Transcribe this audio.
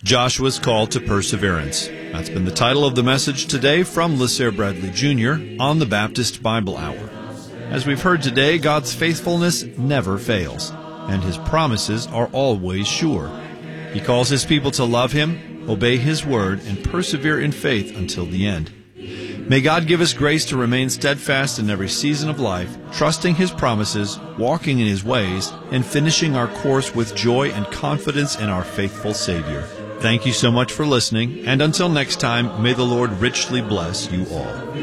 Joshua's Call to Perseverance. That's been the title of the message today from LeSere Bradley Jr. on the Baptist Bible Hour. As we've heard today, God's faithfulness never fails, and His promises are always sure. He calls His people to love Him, obey His word, and persevere in faith until the end. May God give us grace to remain steadfast in every season of life, trusting His promises, walking in His ways, and finishing our course with joy and confidence in our faithful Savior. Thank you so much for listening, and until next time, may the Lord richly bless you all.